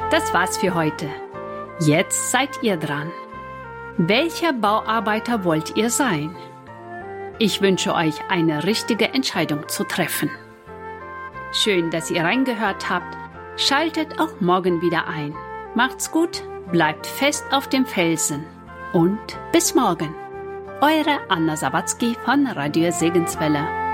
Das war's für heute. Jetzt seid ihr dran. Welcher Bauarbeiter wollt ihr sein? Ich wünsche euch eine richtige Entscheidung zu treffen. Schön, dass ihr reingehört habt. Schaltet auch morgen wieder ein. Macht's gut, bleibt fest auf dem Felsen und bis morgen. Eure Anna Sawatzki von Radio Segenswelle.